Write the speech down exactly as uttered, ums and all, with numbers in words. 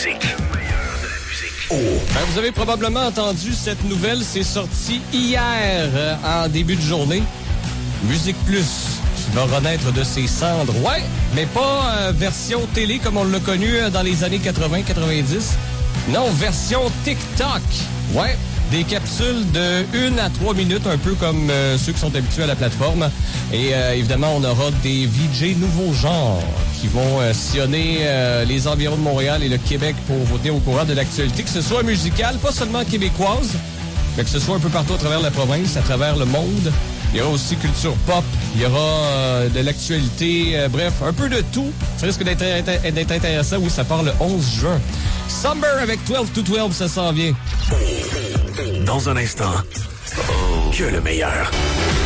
musique. Oh. Ben, vous avez probablement entendu cette nouvelle, c'est sorti hier euh, en début de journée. Musique Plus qui va renaître de ses cendres. Ouais, mais pas euh, version télé comme on l'a connu euh, dans les années quatre-vingts quatre-vingt-dix. Non, version TikTok. Ouais, des capsules de une à trois minutes, un peu comme euh, ceux qui sont habitués à la plateforme. Et euh, évidemment, on aura des V J nouveaux genres qui vont euh, sillonner euh, les environs de Montréal et le Québec pour vous tenir au courant de l'actualité, que ce soit musicale, pas seulement québécoise, mais que ce soit un peu partout à travers la province, à travers le monde. Il y aura aussi culture pop, il y aura euh, de l'actualité, euh, bref, un peu de tout. Ça risque d'être, d'être intéressant. Oui, ça part le onze juin. Summer avec douze to douze, ça s'en vient. Dans un instant, oh, que le meilleur.